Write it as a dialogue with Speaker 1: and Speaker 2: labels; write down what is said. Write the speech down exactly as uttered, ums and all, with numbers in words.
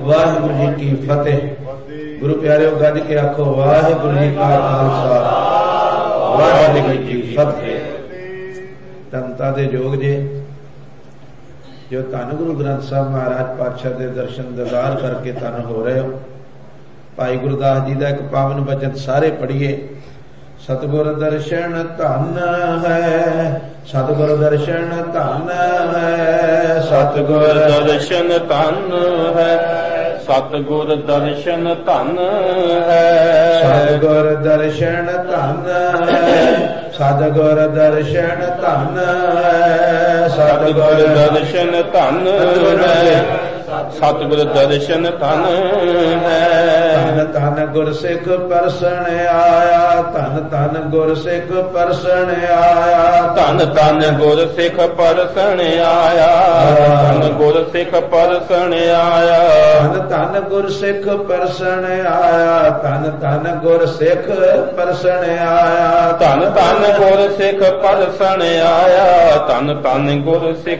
Speaker 1: वाहिगुरु जी की फतेह। गुरु प्यारे गज के आखो वाहिगुरु जी का खालसा वाहिगुरु जी की फतेह। तनता दे जोग जे जो धन गुरु ग्रंथ साहब महाराज पातशाह के दर्शन दीदार करके धन हो रहे हो। भाई गुरदास जी का एक पावन बचन सारे पढ़िए। सतगुर दर्शन धन है, सतगुर दर्शन धन है, सतगुर
Speaker 2: दर्शन धन है, सतगुर दर्शन धन है,
Speaker 1: सतगुर दर्शन धन है, सतगुर दर्शन धन है,
Speaker 2: सतगुर दर्शन धन है, सतगुर दर्शन धन है।
Speaker 1: धन धन गुर सिख परसण आया, धन धन गुर सिख परसण आया,
Speaker 2: धन धन गुर सिख परसण आया, धन गुर सिख परसण आया,
Speaker 1: धन धन गुर सिख परसण आया, धन धन गुर सिख परसण आया,
Speaker 2: धन धन गुर सिख परसण आया, धन धन गुर सिख